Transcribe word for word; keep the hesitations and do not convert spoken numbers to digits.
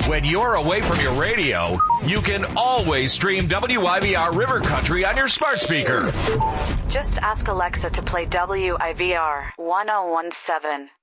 When you're away from your radio, you can always stream W I V R River Country on your smart speaker. Just ask Alexa to play W I V R ten seventeen.